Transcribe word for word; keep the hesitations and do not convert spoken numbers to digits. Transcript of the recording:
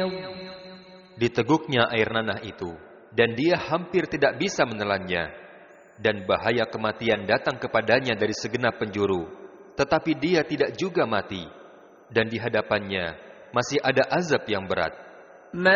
Diteguknya air nanah itu, dan dia hampir tidak bisa menelannya. Dan bahaya kematian datang kepadanya dari segenap penjuru, tetapi dia tidak juga mati. Dan di hadapannya masih ada azab yang berat. من